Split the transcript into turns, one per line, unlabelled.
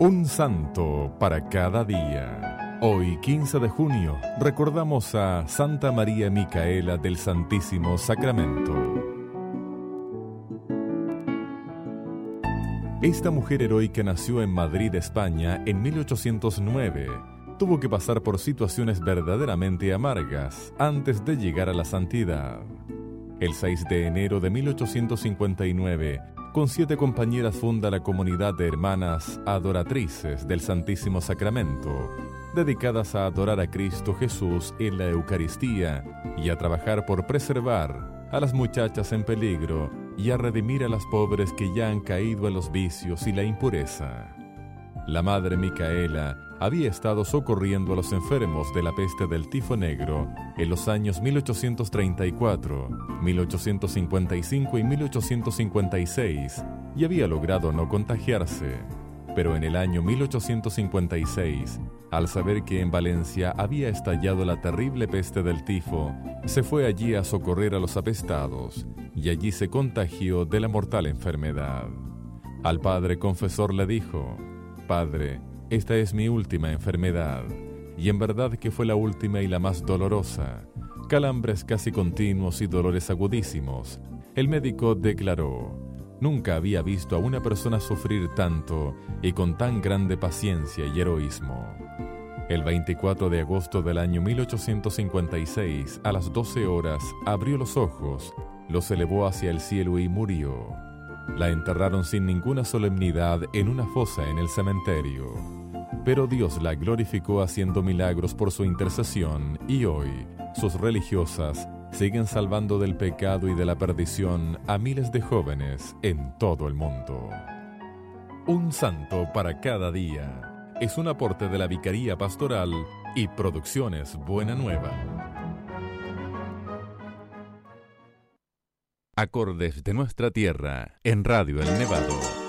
Un santo para cada día. Hoy, 15 de junio, recordamos a Santa María Micaela del Santísimo Sacramento. Esta mujer heroica nació en Madrid, España, en 1809. Tuvo que pasar por situaciones verdaderamente amargas antes de llegar a la santidad. El 6 de enero de 1859, con 7 compañeras funda la comunidad de hermanas adoratrices del Santísimo Sacramento, dedicadas a adorar a Cristo Jesús en la Eucaristía y a trabajar por preservar a las muchachas en peligro y a redimir a las pobres que ya han caído en los vicios y la impureza. La Madre Micaela había estado socorriendo a los enfermos de la peste del tifo negro en los años 1834, 1855 y 1856 y había logrado no contagiarse. Pero en el año 1856, al saber que en Valencia había estallado la terrible peste del tifo, se fue allí a socorrer a los apestados y allí se contagió de la mortal enfermedad. Al padre confesor le dijo: «Padre, esta es mi última enfermedad, y en verdad que fue la última y la más dolorosa. Calambres casi continuos y dolores agudísimos». El médico declaró: «Nunca había visto a una persona sufrir tanto y con tan grande paciencia y heroísmo». El 24 de agosto del año 1856, a las 12 horas, abrió los ojos, los elevó hacia el cielo y murió. La enterraron sin ninguna solemnidad en una fosa en el cementerio. Pero Dios la glorificó haciendo milagros por su intercesión y hoy sus religiosas siguen salvando del pecado y de la perdición a miles de jóvenes en todo el mundo. Un santo para cada día es un aporte de la Vicaría Pastoral y Producciones Buena Nueva. Acordes de nuestra tierra en Radio El Nevado.